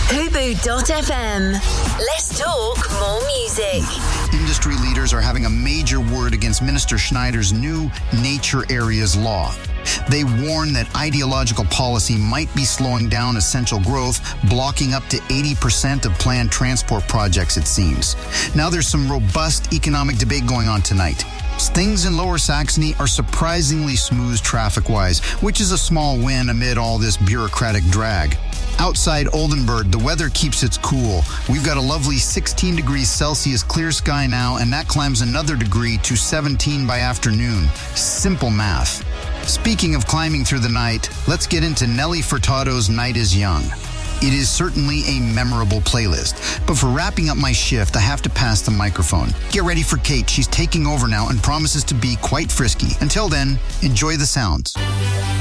Hubu.fm. Let's talk more music. Industry leaders are having a major word against Minister Schneider's new Nature Areas law. They warn that ideological policy might be slowing down essential growth, blocking up to 80% of planned transport projects, it seems. Now there's some robust economic debate going on tonight. Things in Lower Saxony are surprisingly smooth traffic-wise, which is a small win amid all this bureaucratic drag. Outside Oldenburg, the weather keeps its cool. We've got a lovely 16 degrees Celsius clear sky now, and that climbs another degree to 17 by afternoon. Simple math. Speaking of climbing through the night, let's get into Nelly Furtado's Night is Young. It is certainly a memorable playlist, but for wrapping up my shift, I have to pass the microphone. Get ready for Kate. She's taking over now and promises to be quite frisky. Until then, enjoy the sounds.